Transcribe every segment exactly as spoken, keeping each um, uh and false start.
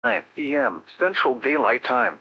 nine p m Central Daylight Time.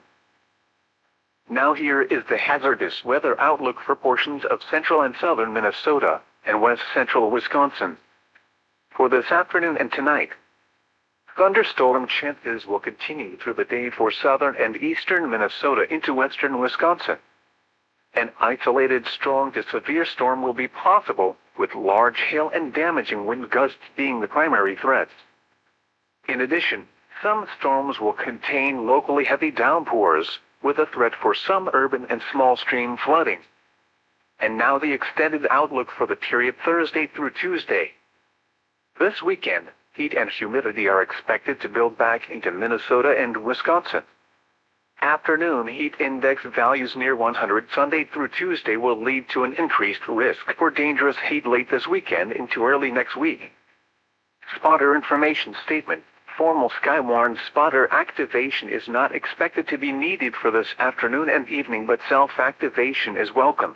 Now here is the hazardous weather outlook for portions of central and southern Minnesota and west central Wisconsin. For this afternoon and tonight, thunderstorm chances will continue through the day for southern and eastern Minnesota into western Wisconsin. An isolated strong to severe storm will be possible, with large hail and damaging wind gusts being the primary threats. In addition, some storms will contain locally heavy downpours, with a threat for some urban and small stream flooding. And now the extended outlook for the period Thursday through Tuesday. This weekend, heat and humidity are expected to build back into Minnesota and Wisconsin. Afternoon heat index values near one hundred Sunday through Tuesday will lead to an increased risk for dangerous heat late this weekend into early next week. Spotter information statement. Formal Skywarn spotter activation is not expected to be needed for this afternoon and evening, but self-activation is welcome.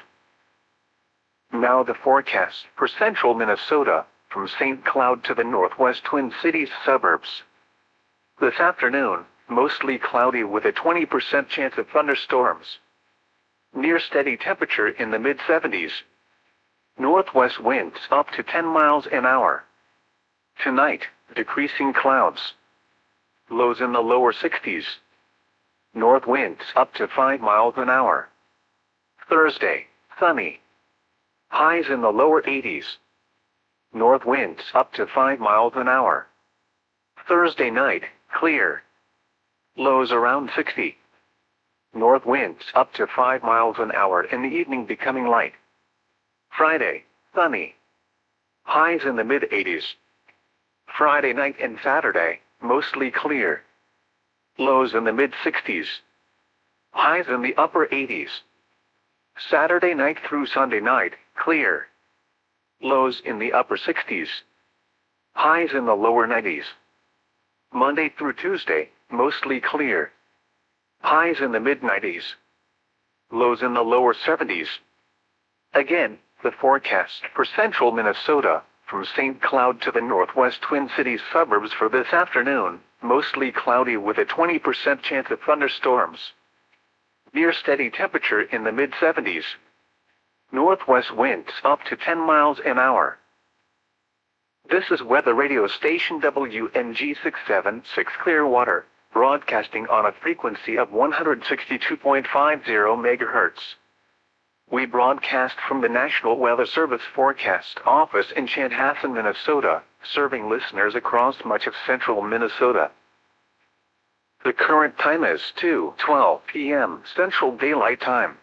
Now the forecast for central Minnesota, from Saint Cloud to the northwest Twin Cities suburbs. This afternoon, mostly cloudy with a twenty percent chance of thunderstorms. Near steady temperature in the mid seventies. Northwest winds up to ten miles an hour. Tonight, decreasing clouds. Lows in the lower sixties. North winds up to five miles an hour. Thursday, sunny. Highs in the lower eighties. North winds up to five miles an hour. Thursday night, clear. Lows around sixty. North winds up to five miles an hour, in the evening becoming light. Friday, sunny. Highs in the mid eighties. Friday night and Saturday, mostly clear. Lows in the mid sixties. Highs in the upper eighties. Saturday night through Sunday night, clear. Lows in the upper sixties. Highs in the lower nineties. Monday through Tuesday, mostly clear. Highs in the mid nineties. Lows in the lower seventies. Again, the forecast for central Minnesota, from Saint Cloud to the northwest Twin Cities suburbs for this afternoon, mostly cloudy with a twenty percent chance of thunderstorms. Near steady temperature in the mid seventies. Northwest winds up to ten miles an hour. This is weather radio station W N G six seven six Clearwater, broadcasting on a frequency of one hundred sixty-two point five zero megahertz. We broadcast from the National Weather Service Forecast Office in Chanhassen, Minnesota, serving listeners across much of central Minnesota. The current time is two twelve p m Central Daylight Time.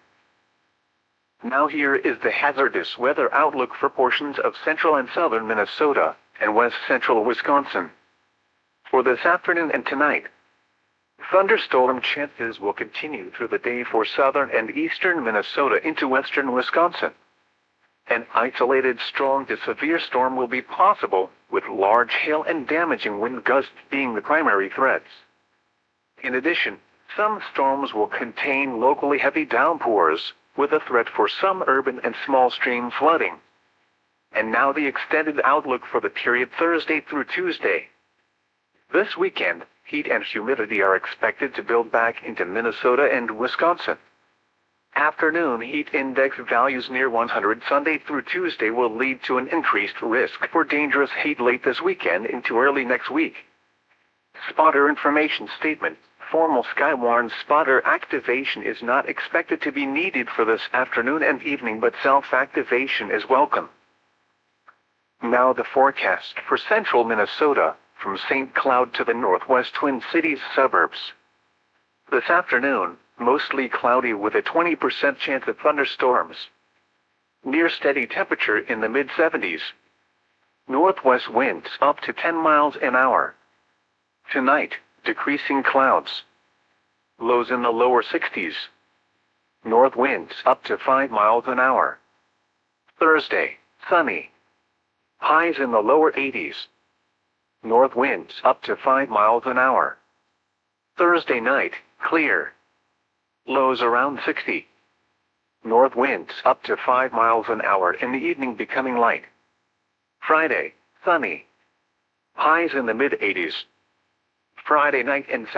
Now here is the hazardous weather outlook for portions of central and southern Minnesota and west central Wisconsin. For this afternoon and tonight, thunderstorm chances will continue through the day for southern and eastern Minnesota into western Wisconsin. An isolated strong to severe storm will be possible, with large hail and damaging wind gusts being the primary threats. In addition, some storms will contain locally heavy downpours, with a threat for some urban and small stream flooding. And now the extended outlook for the period Thursday through Tuesday. This weekend, heat and humidity are expected to build back into Minnesota and Wisconsin. Afternoon heat index values near one hundred Sunday through Tuesday will lead to an increased risk for dangerous heat late this weekend into early next week. Spotter information statement. Formal Skywarn spotter activation is not expected to be needed for this afternoon and evening, but self-activation is welcome. Now the forecast for central Minnesota, from Saint Cloud to the northwest Twin Cities suburbs. This afternoon, mostly cloudy with a twenty percent chance of thunderstorms. Near steady temperature in the mid seventies. Northwest winds up to ten miles an hour. Tonight, decreasing clouds. Lows in the lower sixties. North winds up to five miles an hour. Thursday, sunny. Highs in the lower eighties. North winds up to five miles an hour. Thursday night, clear. Lows around sixty. North winds up to five miles an hour, in the evening becoming light. Friday, sunny. Highs in the mid eighties. Friday night and Saturday.